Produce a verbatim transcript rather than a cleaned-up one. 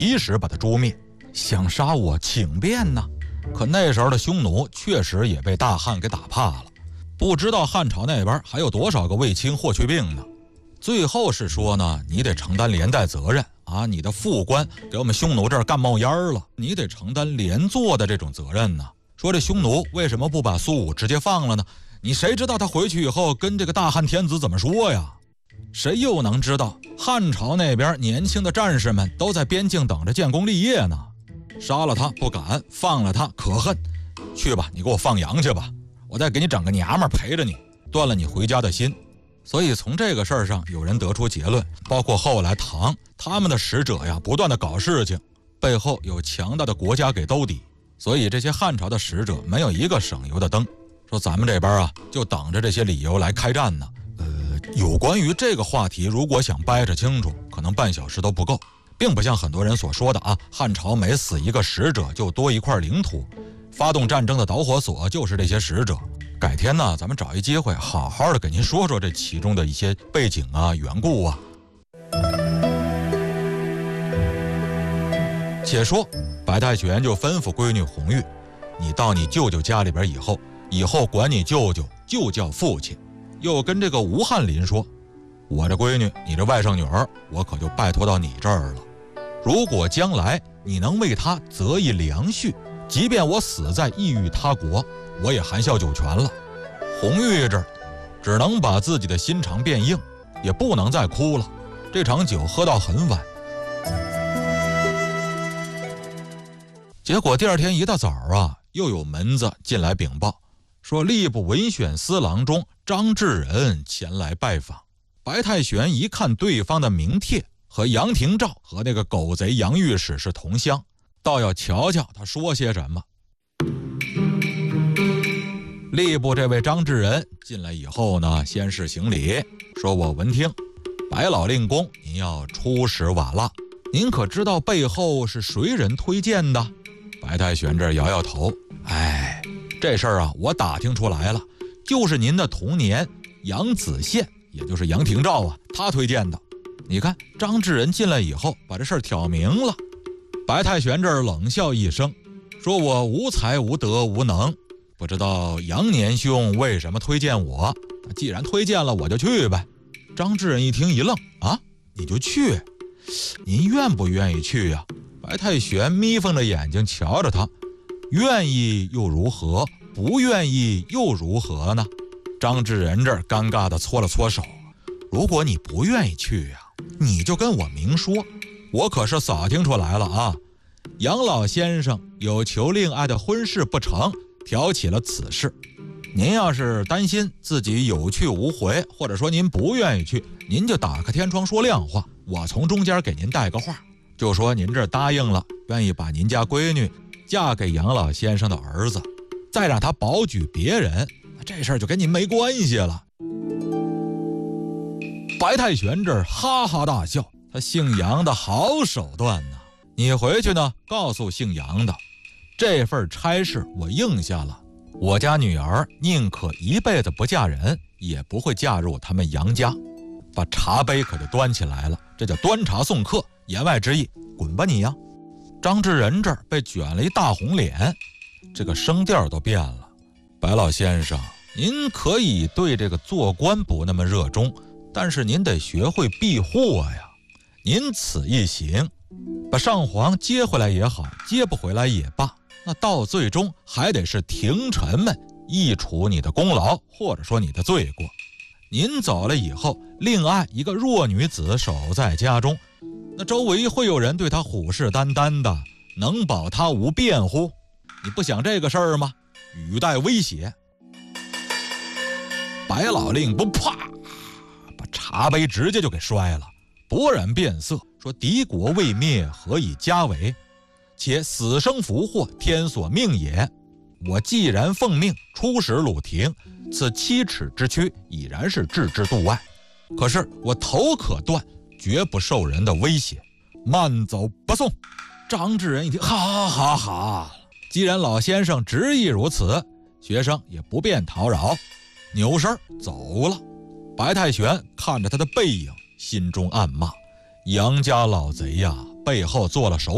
及时把他诛灭。想杀我，请便呐！可那时候的匈奴确实也被大汉给打怕了，不知道汉朝那边还有多少个卫青霍去病呢。最后是说呢，你得承担连带责任啊！你的副官给我们匈奴这儿干冒烟了，你得承担连坐的这种责任呢。说这匈奴为什么不把苏武直接放了呢？你谁知道他回去以后跟这个大汉天子怎么说呀？谁又能知道汉朝那边年轻的战士们都在边境等着建功立业呢？杀了他不敢，放了他可恨。去吧，你给我放羊去吧，我再给你整个娘们陪着你，断了你回家的心。所以从这个事儿上，有人得出结论，包括后来唐他们的使者呀，不断的搞事情，背后有强大的国家给兜底。所以这些汉朝的使者没有一个省油的灯，说咱们这边啊，就等着这些理由来开战呢。呃，有关于这个话题，如果想掰扯清楚，可能半小时都不够。并不像很多人所说的啊，汉朝每死一个使者就多一块领土，发动战争的导火索就是这些使者。改天呢，咱们找一机会好好的给您说说这其中的一些背景啊、缘故啊。且说白太玄就吩咐闺女红玉，你到你舅舅家里边以后，以后管你舅舅就叫父亲。又跟这个吴翰林说，我这闺女，你这外甥女儿，我可就拜托到你这儿了。如果将来你能为他择一良婿，即便我死在异域他国，我也含笑九泉了。红玉这儿只能把自己的心肠变硬，也不能再哭了。这场酒喝到很晚。结果第二天一大早啊，又有门子进来禀报，说吏部文选司郎中张志仁前来拜访。白太玄一看对方的名帖，和杨廷照和那个狗贼杨御史是同乡，倒要瞧瞧他说些什么。吏部这位张志仁进来以后呢，先是行礼，说我闻听白老令公您要出使瓦剌，您可知道背后是谁人推荐的？白太玄这摇摇头，哎，这事儿啊我打听出来了，就是您的童年杨子宪，也就是杨廷照啊，他推荐的。你看张志仁进来以后把这事儿挑明了。白太玄这儿冷笑一声，说我无才无德无能，不知道杨年兄为什么推荐我，既然推荐了我就去呗。张志仁一听一愣，啊，你就去？您愿不愿意去呀？白太玄眯缝着眼睛瞧着他，愿意又如何，不愿意又如何呢？张志仁这儿尴尬地搓了搓手，如果你不愿意去呀、啊，你就跟我明说，我可是扫听出来了啊，杨老先生有求令爱的婚事不成，挑起了此事。您要是担心自己有去无回，或者说您不愿意去，您就打开天窗说亮话，我从中间给您带个话，就说您这答应了，愿意把您家闺女嫁给杨老先生的儿子，再让他保举别人，这事儿就跟您没关系了。白太玄这儿哈哈大笑，他姓杨的好手段呢。你回去呢，告诉姓杨的，这份差事我应下了，我家女儿宁可一辈子不嫁人，也不会嫁入他们杨家。把茶杯可就端起来了，这叫端茶送客，言外之意，滚吧你呀！张志仁这儿被卷了一大红脸，这个声调都变了。白老先生，您可以对这个做官不那么热衷，但是您得学会避祸呀。您此一行，把上皇接回来也好，接不回来也罢，那到最终还得是廷臣们议处你的功劳，或者说你的罪过。您走了以后，另爱一个弱女子守在家中，那周围会有人对她虎视眈眈的，能保她无辩乎？你不想这个事儿吗？语带威胁。白老令不啪把茶杯直接就给摔了，勃然变色，说敌国未灭，何以家为？且死生福祸，天所命也。我既然奉命出使鲁庭，此七尺之躯已然是置之度外，可是我头可断，绝不受人的威胁，慢走不送。张志仁一听，哈哈哈，既然老先生执意如此，学生也不便叨扰，扭身走了。白太玄看着他的背影，心中暗骂，杨家老贼呀，背后做了手